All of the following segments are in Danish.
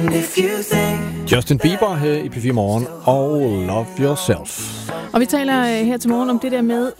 Justin Bieber her i P4 Morgen og Love Yourself. Og vi taler her til morgen om det der med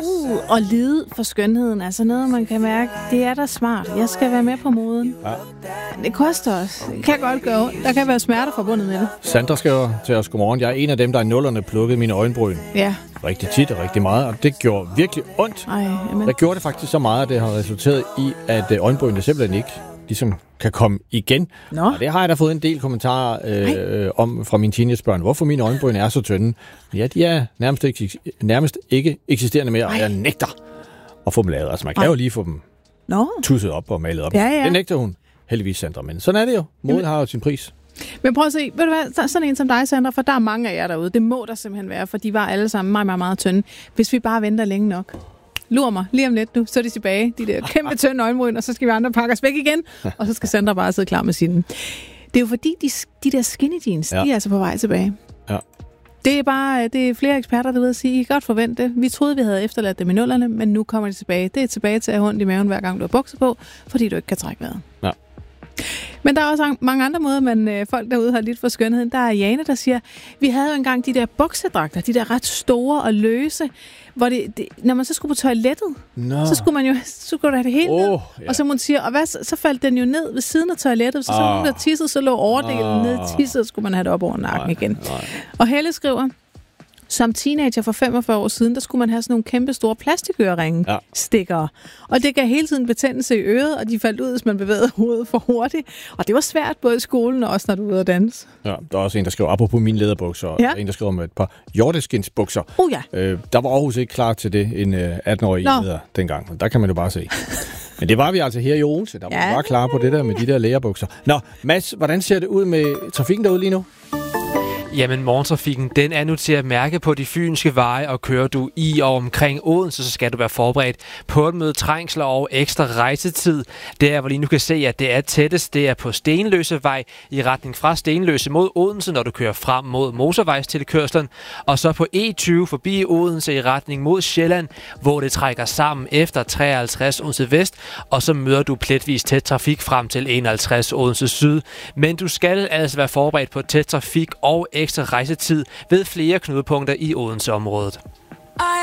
at lide for skønheden. Altså noget, man kan mærke, det er da smart. Jeg skal være med på moden. Ja. Det koster os. Det kan godt gå. Der kan være smerter forbundet med det. Sandra skriver til os, godmorgen. Jeg er en af dem, der i nullerne plukkede mine øjenbryn. Ja. Rigtig tit og rigtig meget, og det gjorde virkelig ondt. Jeg gjorde det faktisk så meget, at det har resulteret i, at øjenbrynene simpelthen ikke ligesom kan komme igen. Nå. Og det har jeg da fået en del kommentarer om fra mine teenagebørn. Hvorfor mine øjenbryn er så tynde? Ja, de er nærmest ikke eksisterende mere, og jeg nægter at få dem lavet. Altså, man kan jo lige få dem tusset op og malet op. Ja. Det nægter hun heldigvis, Sandra. Men sådan er det jo. Moden har jo sin pris. Men prøv at se, ved du hvad, sådan en som dig, Sandra, for der er mange af jer derude. Det må der simpelthen være, for de var alle sammen meget, meget, meget tynde. Hvis vi bare venter længe nok. Lur mig lige om lidt nu, så er de tilbage, de der kæmpe tynde øjenbryn, og så skal vi andre pakke os væk igen, og så skal Sandra bare sidde klar med sine. Det er jo fordi, de der skinny jeans, de er altså på vej tilbage. Ja. Det er flere eksperter, der ved at sige, I kan godt forvente det. Vi troede, vi havde efterladt dem i nullerne, men nu kommer de tilbage. Det er tilbage til at have ondt i maven, hver gang du har bukser på, fordi du ikke kan trække vejret. Ja. Men der er også mange andre måder, folk derude har lidt for skønheden. Der er Jane, der siger, vi havde jo engang de der buksedragter, de der ret store og løse, hvor når man så skulle på toilettet, så skulle der have det hele ned. Yeah. Og så hun siger, og så faldt den jo ned ved siden af toilettet, så nogen der tissede, så lå overdelen ned i tisset, skulle man have det op over nakken igen. Og Helle skriver, som teenager for 45 år siden, der skulle man have sådan nogle kæmpe store plastikøreringe stikkere. Og det gav hele tiden betændelse i øret, og de faldt ud, hvis man bevægede hovedet for hurtigt. Og det var svært både i skolen og også, når du er ude at danse. Ja, der er også en, der skriver, apropos mine læderbukser, og en, der skriver med et par hjorteskinsbukser. Der var Aarhus ikke klar til det, en 18-årig leder dengang. Der kan man jo bare se. Men det var vi altså her i Odense, der var bare klar på det der med de der læderbukser. Nå, Mads, hvordan ser det ud med trafikken derude lige nu? Jamen, morgentrafikken, den er nu til at mærke på de fynske veje, og kører du i og omkring Odense, så skal du være forberedt på at møde trængsler og ekstra rejsetid. Der, hvor lige nu kan se, at det er tættest, det er på Stenløsevej i retning fra Stenløse mod Odense, når du kører frem mod motorvejstilkørslen, og så på E20 forbi Odense i retning mod Sjælland, hvor det trækker sammen efter 53 Odense Vest, og så møder du pletvis tæt trafik frem til 51 Odense Syd. Men du skal altså være forberedt på tæt trafik og ekstra rejsetid ved flere knudepunkter i Odense-området.